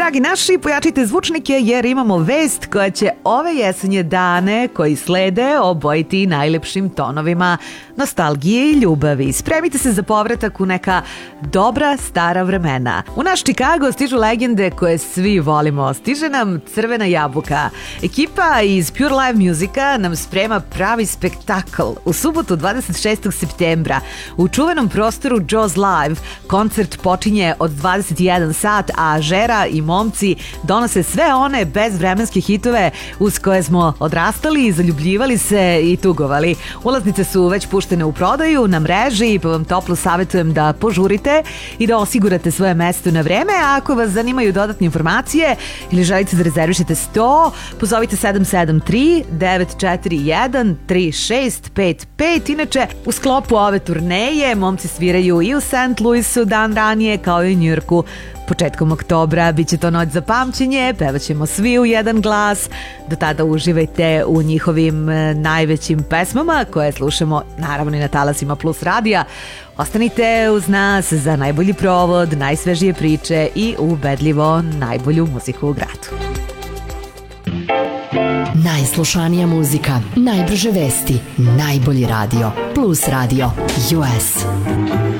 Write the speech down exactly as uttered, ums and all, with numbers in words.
Dragi naši, pojačite zvučnike jer imamo vest koja će ove jesenje dane koji slede obojiti najlepšim tonovima nostalgije i ljubavi. Spremite se za povratak u neka dobra stara vremena. U naš Chicago stižu legende koje svi volimo. Stiže nam Crvena jabuka. Ekipa iz Pure Live Musica nam sprema pravi spektakl. U subotu dvadeset šestog septembra u čuvenom prostoru Jaws Live koncert počinje od dvadeset jedan sat, a žera i momci donose sve one bezvremenske hitove uz koje smo odrastali, zaljubljivali se i tugovali. Ulaznice su već puštene u prodaju na mreži, pa vam toplo savjetujem da požurite i da osigurate svoje mesto na vreme. A ako vas zanimaju dodatne informacije ili želite da rezervišete sto, pozovite sedam sedam tri devet četiri jedan tri šest pet pet. Inače, u sklopu ove turneje momci sviraju i u Saint Louisu dan ranije kao i u Njujorku. Početkom oktobra bit će to noć za pamćenje, pevaćemo svi u jedan glas. Do tada uživajte u njihovim najvećim pesmama koje slušamo naravno i na talasima Plus radija. Ostanite uz nas za najbolji provod, najsvežije priče i ubedljivo najbolju muziku u gradu. Najslušanija muzika, najbrže vesti, najbolji radio, Plus radio, U S.